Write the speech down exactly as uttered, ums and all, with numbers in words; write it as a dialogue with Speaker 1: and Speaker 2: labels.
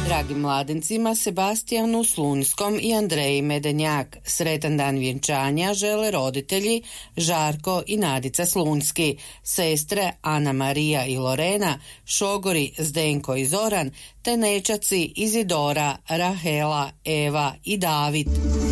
Speaker 1: Dragim mladencima Sebastijanu Slunskom i Andreji Medenjak sretan dan vjenčanja žele roditelji Žarko i Nadica Slunski, sestre Ana Marija i Lorena, šogori Zdenko i Zoran, te nečaci Izidora, Rahela, Eva i David.